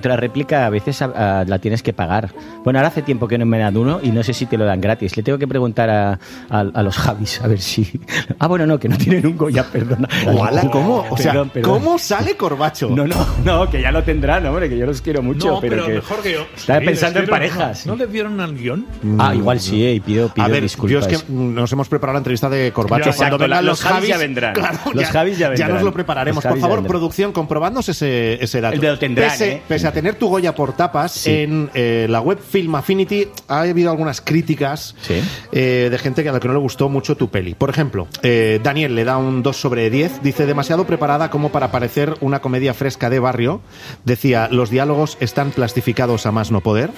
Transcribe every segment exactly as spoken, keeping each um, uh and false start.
porque la réplica a veces a, a, la tienes que pagar. Bueno, ahora hace tiempo que no me dan uno y no sé si te lo dan gratis. Le tengo que preguntar a, a, a los Javis a ver si... Ah, bueno, no, que no tienen un Goya, perdona. Ojalá, ¿cómo? O sea, perdón, perdón. ¿cómo sale Corbacho? No, no, no, que ya lo tendrán, hombre, que yo los quiero mucho. No, pero, pero que mejor que yo. Estaba Sí, pensando en les dieron- parejas. ¿No, ¿No le dieron al guión? Ah, igual sí, eh, y pido, pido A ver, disculpas. yo es que nos hemos preparado la entrevista de Corbacho. Ya, Cuando exacto, vengan los los Javis Javis, ya vendrán. Claro, Los ya, Javis ya vendrán. nos lo prepararemos. Los Por Javis ya favor, vendrán. producción, comprobadnos ese, ese dato. Lo tendrán, pese, ¿eh? pese a tener tu Goya por tapas, Sí. en eh, la web Film Affinity ha habido algunas críticas Sí. eh, de gente a la que no le gustó mucho tu peli. Por ejemplo, eh, Daniel le da un dos sobre diez. Dice, demasiado preparada como para parecer una comedia fresca de barrio. Decía, los diálogos están plastificados a más no poder.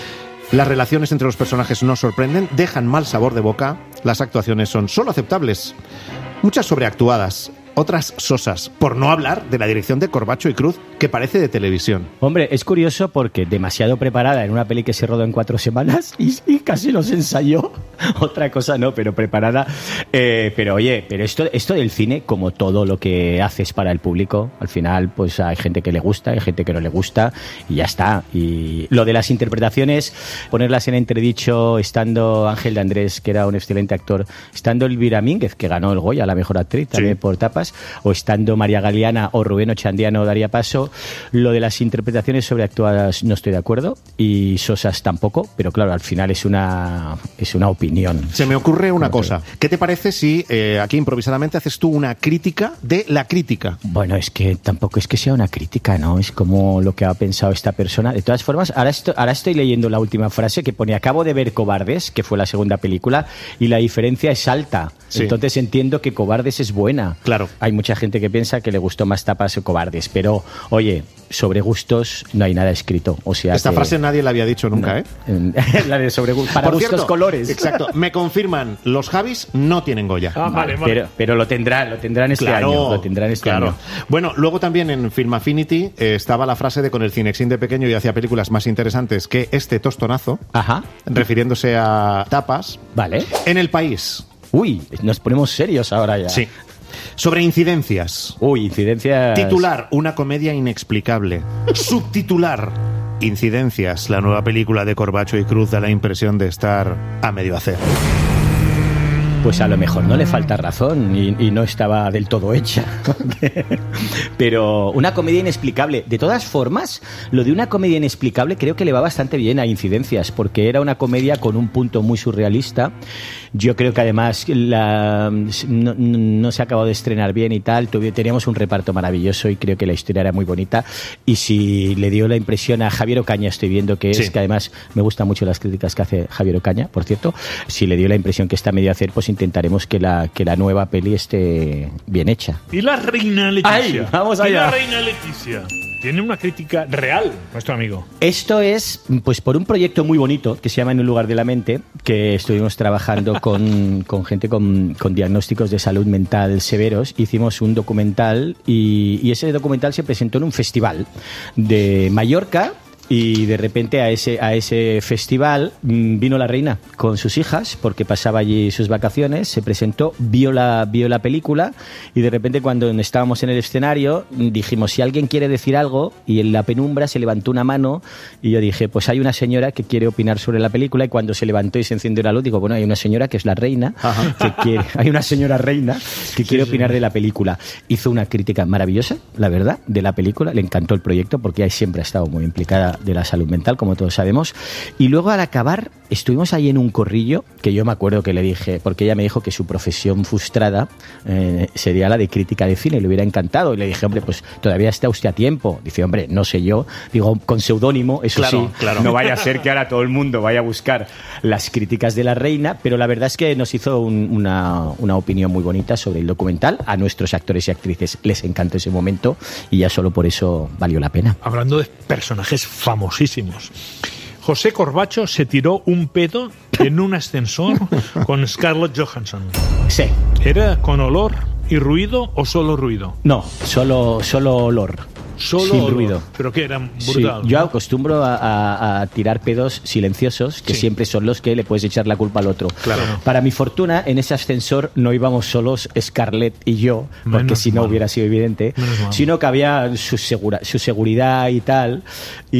Las relaciones entre los personajes no sorprenden, dejan mal sabor de boca. Las actuaciones son solo aceptables, muchas sobreactuadas, otras sosas, por no hablar de la dirección de Corbacho y Cruz, que parece de televisión. Hombre, es curioso porque demasiado preparada en una peli que se rodó en cuatro semanas y, y casi no se ensayó. Otra cosa no, pero preparada. Eh, pero oye, pero esto, esto del cine, como todo lo que haces para el público, al final pues hay gente que le gusta, hay gente que no le gusta y ya está. Y lo de las interpretaciones, ponerlas en entredicho, estando Ángel de Andrés, que era un excelente actor, estando Elvira Mínguez, que ganó el Goya, la mejor actriz, también Sí. por tapas, o estando María Galeana o Rubén Ochandiano daría paso. Lo de las interpretaciones sobreactuadas no estoy de acuerdo y sosas tampoco, pero claro, al final es una es una opinión. Se me ocurre una ¿Cómo cosa. ¿Qué te parece si eh, aquí improvisadamente haces tú una crítica de la crítica? Bueno, es que tampoco es que sea una crítica, ¿no? Es como lo que ha pensado esta persona. De todas formas, ahora, esto, ahora estoy leyendo la última frase que pone, acabo de ver Cobardes, que fue la segunda película, y la diferencia es alta. Sí. Entonces entiendo que Cobardes es buena. Claro. Hay mucha gente que piensa que le gustó más Tapas o Cobardes, pero, oye, sobre gustos no hay nada escrito. O sea Esta que- frase nadie la había dicho nunca, ¿eh? La de sobre gu- para Por gustos cierto, colores. Exacto. Me confirman, los Javis no tienen Goya. Ah, vale, vale. Pero, pero lo tendrán, lo tendrán este Claro, año. Lo tendrán este claro. año. Bueno, luego también en Film Affinity eh, estaba la frase de con el Cinexin de pequeño y hacía películas más interesantes que este tostonazo, Ajá. refiriéndose a tapas. Vale. En El País. Uy, nos ponemos serios ahora ya. Sí. Sobre incidencias. Uy, incidencias. Titular, una comedia inexplicable. Subtitular, incidencias. La nueva película de Corbacho y Cruz da la impresión de estar a medio hacer. Pues a lo mejor no le falta razón y, y no estaba del todo hecha. Pero una comedia inexplicable. De todas formas, lo de una comedia inexplicable creo que le va bastante bien a Incidencias, porque era una comedia con un punto muy surrealista. Yo creo que además la, no, no se ha acabado de estrenar bien y tal. Tuvi- Teníamos un reparto maravilloso y creo que la historia era muy bonita. Y si le dio la impresión a Javier Ocaña, estoy viendo que es, Sí. que además me gustan mucho las críticas que hace Javier Ocaña, por cierto, si le dio la impresión que está a medio hacer, pues intentaremos que la, que la nueva peli esté bien hecha. Y la reina Leticia. ¡Ay, vamos Y allá! la reina Leticia. Tiene una crítica real, nuestro amigo. Esto es, pues, por un proyecto muy bonito que se llama En un lugar de la mente, que estuvimos trabajando con, con gente con, con diagnósticos de salud mental severos. Hicimos un documental y, y ese documental se presentó en un festival de Mallorca. Y de repente a ese, a ese festival mmm, vino la reina con sus hijas, porque pasaba allí sus vacaciones, se presentó, vio la, vio la película y de repente cuando estábamos en el escenario dijimos, si alguien quiere decir algo, y en la penumbra se levantó una mano y yo dije, pues hay una señora que quiere opinar sobre la película, y cuando se levantó y se encendió la luz, digo, bueno, hay una señora que es la reina, que quiere, hay una señora reina que quiere sí. opinar de la película. Hizo una crítica maravillosa, la verdad, de la película, le encantó el proyecto porque ella siempre ha estado muy implicada de la salud mental, como todos sabemos. Y luego al acabar estuvimos ahí en un corrillo, que yo me acuerdo que le dije, porque ella me dijo que su profesión frustrada eh, sería la de crítica de cine, le hubiera encantado, y le dije, hombre, pues todavía está usted a tiempo. Dice, hombre, no sé yo, digo, con seudónimo, eso Claro, sí, claro. no vaya a ser que ahora todo el mundo vaya a buscar las críticas de la reina, pero la verdad es que nos hizo un, una, una opinión muy bonita sobre el documental. A nuestros actores y actrices les encantó ese momento y ya solo por eso valió la pena. Hablando de personajes famosísimos. José Corbacho se tiró un pedo en un ascensor con Scarlett Johansson. Sí. ¿Era con olor y ruido o solo ruido? No, solo, solo olor. Solo sin olor. ruido. Pero que era Sí, brutal. yo ¿no? acostumbro a, a- a tirar pedos silenciosos, que Sí. siempre son los que le puedes echar la culpa al otro. Claro. Para mi fortuna, en ese ascensor no íbamos solos Scarlett y yo, porque Menos si no mal. hubiera sido evidente, Menos mal. sino que había su, segura, su seguridad y tal. Y